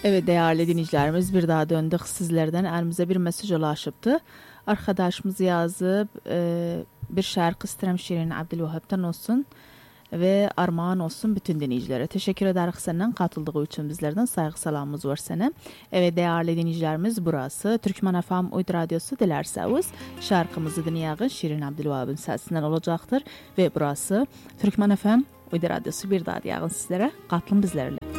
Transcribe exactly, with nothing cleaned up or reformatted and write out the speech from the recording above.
Evet değerli dinleyicilerimiz, bir daha döndük sizlerden. Elimize bir mesaj ulaşıptı. Arkadaşımız yazıp e, bir şarkı isterim Şirin Abdülvahap'tan olsun ve armağan olsun bütün dinleyicilere. Teşekkür ederiz senden katıldığı için, bizlerden saygı salamımız var sana. Evet değerli dinleyicilerimiz, burası Türkmen F M Uydu Radyosu. Dilerseniz şarkımızı dinleyen Şirin Abdülvahap'ın sesinden olacaktır ve burası Türkmen F M Uydu Radyosu. Bir daha diyelim sizlere, katılın bizlerle.